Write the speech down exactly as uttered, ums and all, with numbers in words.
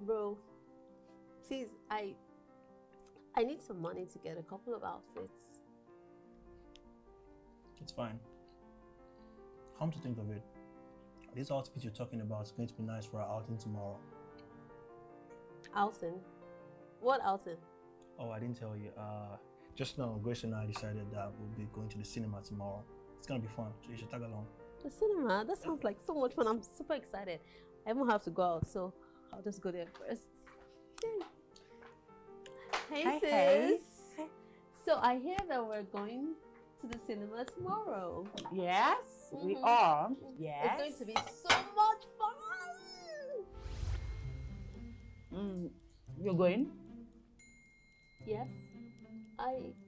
Bro, please, I I need some money to get a couple of outfits. It's fine. Come to think of it, this outfit you're talking about is going to be nice for our outing tomorrow. Outing? What outing? Oh, I didn't tell you. Uh, just now, Grace and I decided that we'll be going to the cinema tomorrow. It's gonna be fun, so you should tag along. The cinema? That sounds like so much fun. I'm super excited. I won't have to go out, so I'll just go there first. Hey, Hey, sis. Hey. So I hear that we're going to the cinema tomorrow. Yes, Mm-hmm. we are. Yes. It's going to be so much fun. Mm, you're going? Yes. I